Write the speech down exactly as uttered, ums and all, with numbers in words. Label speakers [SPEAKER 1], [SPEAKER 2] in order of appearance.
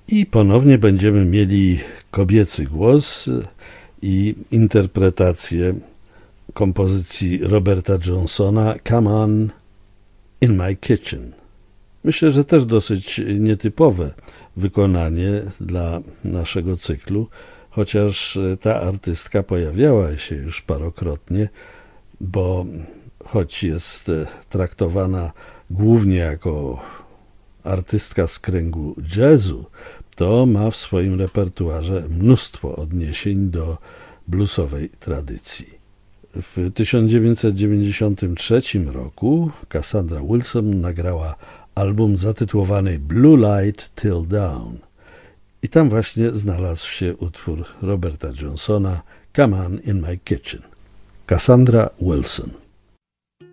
[SPEAKER 1] I ponownie będziemy mieli kobiecy głos i interpretację kompozycji Roberta Johnsona Come On in My Kitchen. Myślę, że też dosyć nietypowe wykonanie dla naszego cyklu, chociaż ta artystka pojawiała się już parokrotnie, bo choć jest traktowana głównie jako artystka z kręgu jazzu, to ma w swoim repertuarze mnóstwo odniesień do bluesowej tradycji. W tysiąc dziewięćset dziewięćdziesiątym trzecim roku Cassandra Wilson nagrała album zatytułowany Blue Light Till Dawn i tam właśnie znalazł się utwór Roberta Johnsona Come On in My Kitchen. Cassandra Wilson.